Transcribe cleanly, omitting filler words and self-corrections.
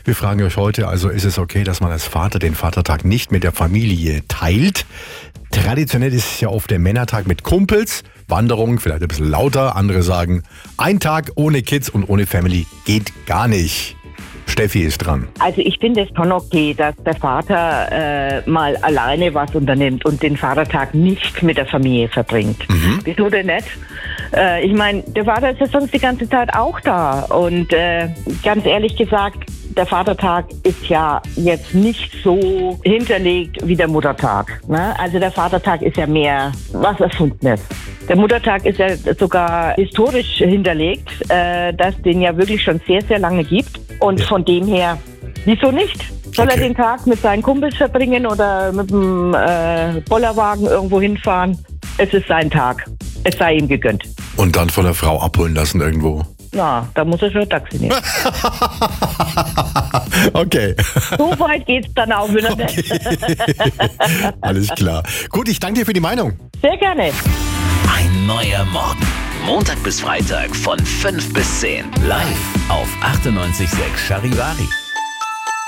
Wir fragen euch heute also, ist es okay, dass man als Vater den Vatertag nicht mit der Familie teilt? Traditionell ist es ja oft der Männertag mit Kumpels, Wanderung, vielleicht ein bisschen lauter. Andere sagen, ein Tag ohne Kids und ohne Family geht gar nicht. Steffi ist dran. Also ich finde es schon okay, dass der Vater mal alleine was unternimmt und den Vatertag nicht mit der Familie verbringt. Wieso denn nicht? Ich meine, der Vater ist ja sonst die ganze Zeit auch da. Und ganz ehrlich gesagt, der Vatertag ist ja jetzt nicht so hinterlegt wie der Muttertag. Ne? Also der Vatertag ist ja mehr was Erfundenes. Der Muttertag ist ja sogar historisch hinterlegt, dass den ja wirklich schon sehr, sehr lange gibt. Und von dem her, wieso nicht? Soll er den Tag mit seinen Kumpels verbringen oder mit dem Bollerwagen irgendwo hinfahren? Es ist sein Tag. Es sei ihm gegönnt. Und dann von der Frau abholen lassen irgendwo. Na, da muss er schon ein Taxi nehmen. Okay. So weit geht's dann auch wieder nicht. Alles klar. Gut, ich danke dir für die Meinung. Sehr gerne. Ein neuer Morgen. Montag bis Freitag von 5 bis 10. Live auf 98.6 Charivari.